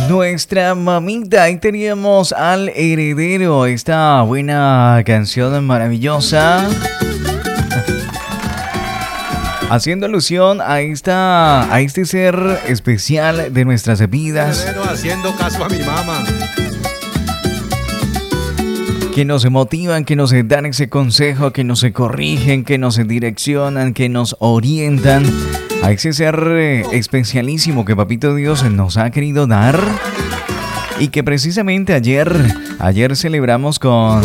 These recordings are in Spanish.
Nuestra mamita, ahí teníamos al heredero, esta buena canción maravillosa, haciendo alusión a este ser especial de nuestras vidas, haciendo caso a mi mamá, que nos motivan, que nos dan ese consejo, que nos corrigen, que nos direccionan, que nos orientan a ese ser especialísimo que Papito Dios nos ha querido dar. Y que precisamente ayer celebramos con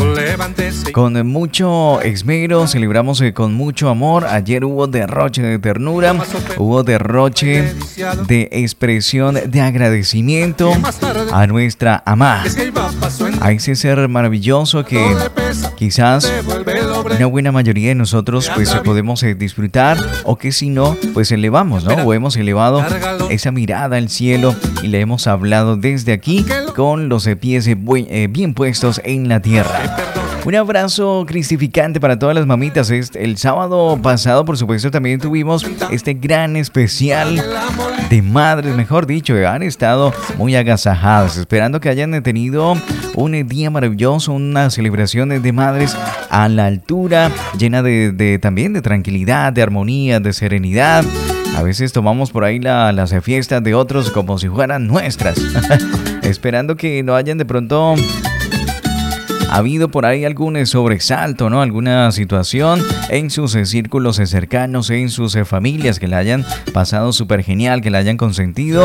mucho esmero, celebramos con mucho amor. Ayer hubo derroche de ternura, hubo derroche de expresión de agradecimiento a nuestra amada, a ese ser maravilloso que quizás una buena mayoría de nosotros pues podemos disfrutar, o que si no, pues elevamos, ¿no? O hemos elevado esa mirada al cielo y le hemos hablado desde aquí con los pies bien puestos en la tierra. Un abrazo cristificante para todas las mamitas. El sábado pasado, por supuesto, también tuvimos este gran especial de madres, mejor dicho, han estado muy agasajadas, esperando que hayan tenido un día maravilloso, una celebración de madres a la altura, llena también de tranquilidad, de armonía, de serenidad. A veces tomamos por ahí las fiestas de otros como si fueran nuestras, esperando que no hayan de pronto habido por ahí algún sobresalto, ¿no? Alguna situación en sus círculos cercanos, en sus familias, que la hayan pasado súper genial, que la hayan consentido.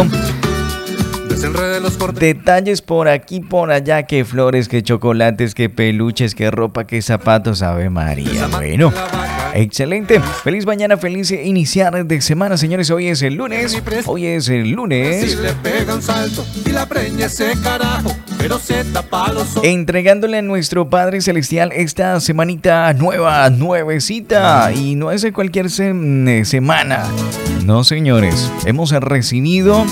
Detalles por aquí, por allá, que flores, que chocolates, que peluches, que ropa, que zapatos, Ave María. Bueno, excelente. Feliz mañana, feliz iniciar de semana, señores. Hoy es el lunes. Entregándole a nuestro Padre Celestial esta semanita nuevecita. Y no es de cualquier semana. No, señores. Hemos recibido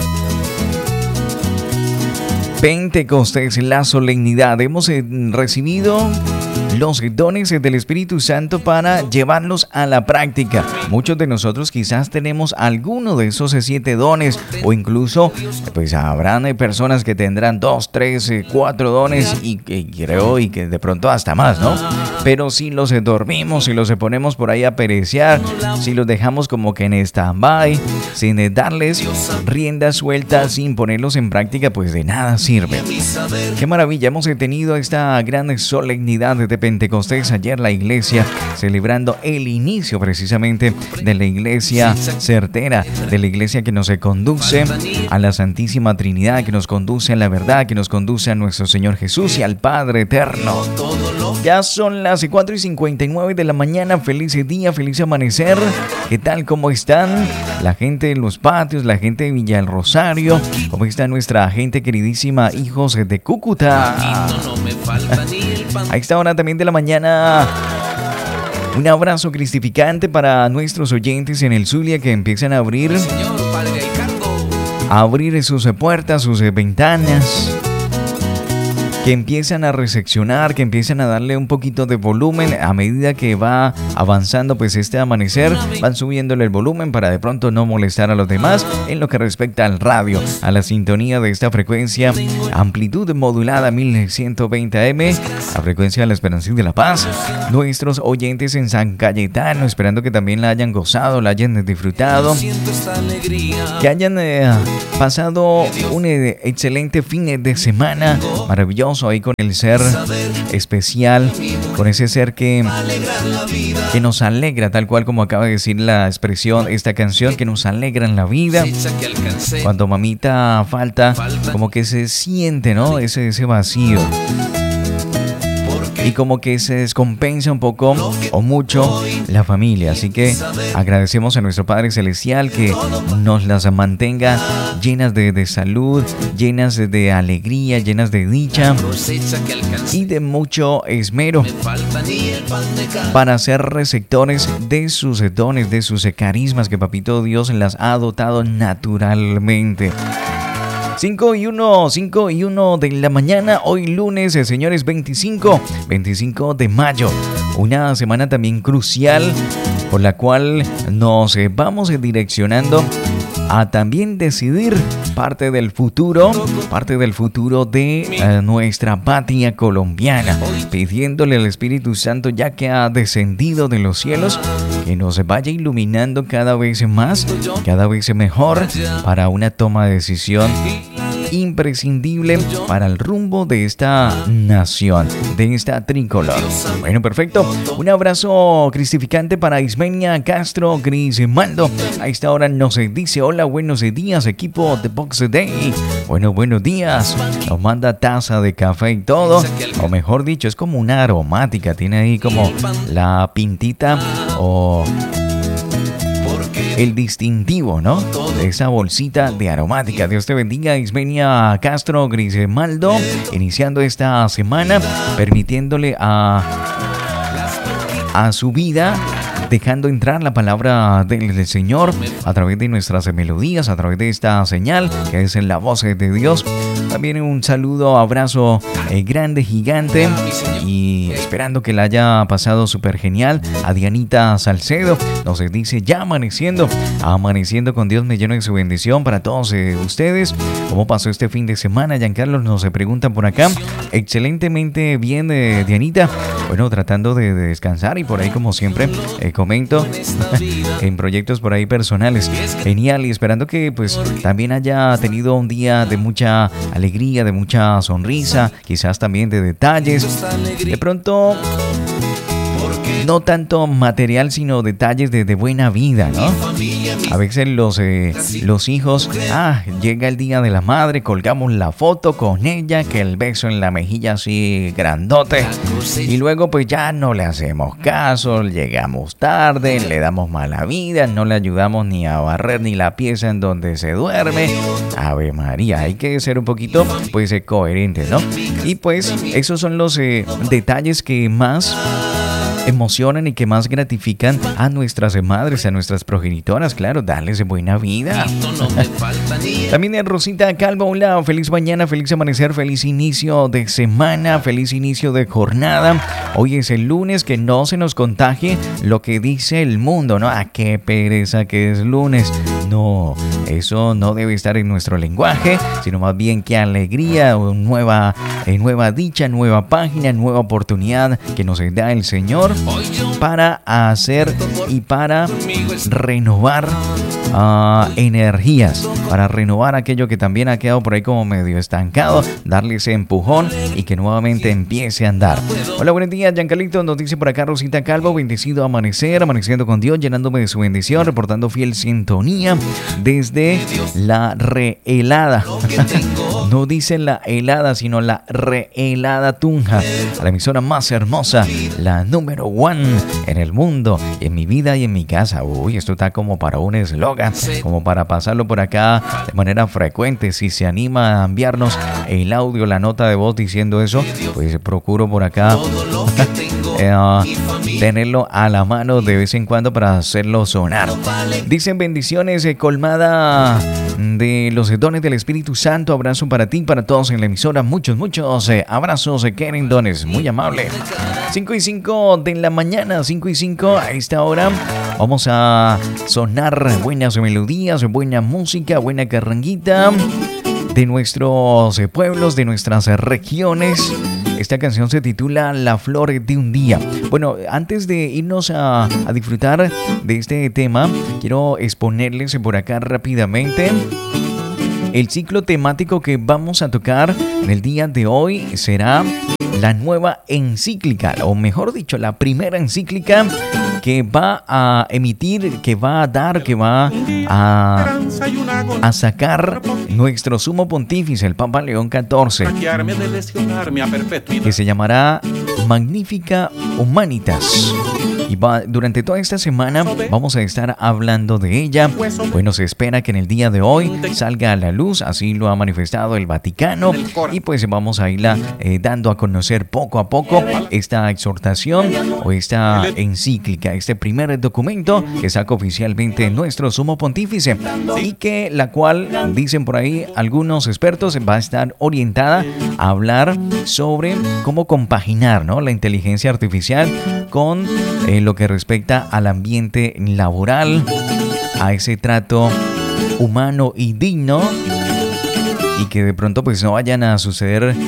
Pentecostés, la solemnidad. Hemos recibido los dones del Espíritu Santo para llevarlos a la práctica. Muchos de nosotros quizás tenemos alguno de esos 7 dones, o incluso pues habrán personas que tendrán 2, 3, 4 dones y creo y que de pronto hasta más, ¿no? Pero si los dormimos, si los ponemos por ahí a perecear, si los dejamos como que en stand-by, sin darles rienda suelta, sin ponerlos en práctica, pues de nada sirve. Qué maravilla, hemos tenido esta gran solemnidad de Pentecostés. Ayer la iglesia celebrando el inicio precisamente de la iglesia certera, de la iglesia que nos conduce a la Santísima Trinidad, que nos conduce a la verdad, que nos conduce a nuestro Señor Jesús y al Padre Eterno. Ya son las 4:59 de la mañana. Feliz día, feliz amanecer. ¿Qué tal? ¿Cómo están? La gente de los patios, la gente de Villa del Rosario. ¿Cómo está nuestra gente queridísima, hijos de Cúcuta? A esta hora también de la mañana, un abrazo cristificante para nuestros oyentes en el Zulia, que empiezan a abrir sus puertas, sus ventanas, que empiezan a reseccionar, que empiezan a darle un poquito de volumen a medida que va avanzando pues este amanecer. Van subiéndole el volumen para de pronto no molestar a los demás en lo que respecta al radio, a la sintonía de esta frecuencia, amplitud modulada 1120 AM, la frecuencia de la Esperanza y de la Paz. Nuestros oyentes en San Cayetano, esperando que también la hayan gozado, la hayan disfrutado, que hayan pasado un excelente fin de semana maravilloso ahí con el ser especial, con ese ser que nos alegra, tal cual como acaba de decir la expresión, esta canción, que nos alegra en la vida. Cuando mamita falta, como que se siente, ¿no? Ese vacío. Y como que se descompensa un poco o mucho la familia. Así que agradecemos a nuestro Padre Celestial que nos las mantenga llenas de salud, llenas de alegría, llenas de dicha y de mucho esmero para ser receptores de sus dones, de sus carismas que Papito Dios las ha dotado naturalmente. 5 y 1 de la mañana, hoy lunes, señores, 25 de mayo. Una semana también crucial por la cual nos vamos direccionando a también decidir parte del futuro de nuestra patria colombiana, pidiéndole al Espíritu Santo, ya que ha descendido de los cielos, que nos vaya iluminando cada vez más, cada vez mejor, para una toma de decisión imprescindible para el rumbo de esta nación, de esta tricolor. Bueno, perfecto. Un abrazo cristificante para Ismenia Castro Grimaldo. A esta hora nos dice: hola, buenos días, equipo de Box Day. Bueno, buenos días. Nos manda taza de café y todo. O mejor dicho, es como una aromática. Tiene ahí como la pintita o el distintivo, ¿no?, de esa bolsita de aromática. Dios te bendiga, Ismenia Castro Grimaldo, iniciando esta semana, permitiéndole a su vida, dejando entrar la palabra del Señor a través de nuestras melodías, a través de esta señal que es en la voz de Dios. También un saludo, abrazo grande, gigante, y esperando que la haya pasado súper genial a Dianita Salcedo. Nos dice: ya amaneciendo con Dios, me lleno de su bendición para todos ustedes. ¿Cómo pasó este fin de semana? Giancarlo nos pregunta por acá. Excelentemente bien, Dianita. Bueno, tratando de descansar, y por ahí, como siempre, comento en proyectos por ahí personales. Genial, y esperando que pues también haya tenido un día de mucha alegría, de mucha sonrisa, quizás también de detalles. De pronto, no tanto material, sino detalles de buena vida, ¿no? A veces los hijos, llega el día de la madre, colgamos la foto con ella, que el beso en la mejilla así grandote, y luego pues ya no le hacemos caso, llegamos tarde, le damos mala vida, no le ayudamos ni a barrer ni la pieza en donde se duerme. Ave María, hay que ser un poquito pues coherentes, ¿no? Y pues esos son los detalles que más emocionan y que más gratifican a nuestras madres, a nuestras progenitoras, claro, darles buena vida. También de Rosita Calvo: hola, feliz mañana, feliz amanecer, feliz inicio de semana, feliz inicio de jornada. Hoy es el lunes, que no se nos contagie lo que dice el mundo, ¿no? Qué pereza que es lunes. No, eso no debe estar en nuestro lenguaje, sino más bien qué alegría, nueva dicha, nueva página, nueva oportunidad que nos da el Señor para hacer y para renovar energías, para renovar aquello que también ha quedado por ahí como medio estancado, darle ese empujón y que nuevamente empiece a andar. Hola, buenos días, Giancarlito, nos dice por acá Rosita Calvo: bendecido amanecer, amaneciendo con Dios, llenándome de su bendición, reportando fiel sintonía desde la rehelada. No dice la helada, sino la rehelada Tunja, a la emisora más hermosa, la número 1 en el mundo, en mi vida y en mi casa. Uy, esto está como para un eslogan, como para pasarlo por acá de manera frecuente. Si se anima a enviarnos el audio, la nota de voz diciendo eso, pues procuro por acá tenerlo a la mano de vez en cuando para hacerlo sonar. Dicen: bendiciones, colmada de los dones del Espíritu Santo. Abrazo para ti, para todos en la emisora. Muchos abrazos, Keren Dones, muy amable. 5:05 de la mañana, 5:05 a esta hora. Vamos a sonar buenas melodías, buena música, buena carranguita de nuestros pueblos, de nuestras regiones. Esta canción se titula La Flor de un Día. Bueno, antes de irnos a disfrutar de este tema, quiero exponerles por acá rápidamente el ciclo temático que vamos a tocar en el día de hoy. Será la nueva encíclica, o mejor dicho, la primera encíclica que va a emitir, que va a dar, que va a sacar nuestro sumo pontífice, el Papa León XIV, que se llamará Magnificat Humanitas. Y durante toda esta semana vamos a estar hablando de ella. Bueno, se espera que en el día de hoy salga a la luz, así lo ha manifestado el Vaticano, y pues vamos a irla dando a conocer poco a poco esta exhortación o esta encíclica, este primer documento que saca oficialmente nuestro sumo pontífice, y que la cual, dicen por ahí algunos expertos, va a estar orientada a hablar sobre cómo compaginar, ¿no?, la inteligencia artificial con lo que respecta al ambiente laboral, a ese trato humano y digno, y que de pronto pues no vayan a suceder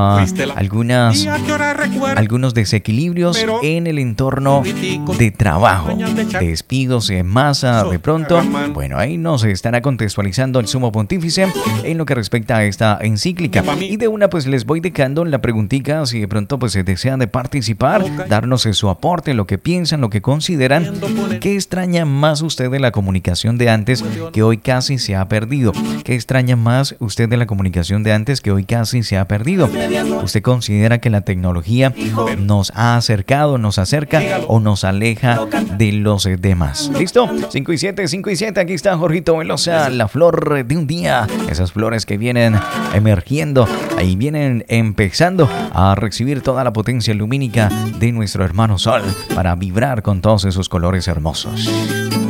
algunos desequilibrios en el entorno de trabajo, despidos en masa de pronto. Bueno, ahí nos estará contextualizando el Sumo Pontífice en lo que respecta a esta encíclica, y de una pues les voy dejando la preguntita si de pronto pues se desean de participar, darnos su aporte, lo que piensan, lo que consideran. ¿Qué extraña más usted de la comunicación de antes que hoy casi se ha perdido? ¿Qué extraña más usted de la comunicación de antes que hoy casi se ha perdido? ¿Usted considera que la tecnología nos ha acercado, nos acerca o nos aleja de los demás? ¿Listo? 5 y 7, aquí está Jorgito Velosa, la flor de un día. Esas flores que vienen emergiendo, ahí vienen empezando a recibir toda la potencia lumínica de nuestro hermano Sol para vibrar con todos esos colores hermosos.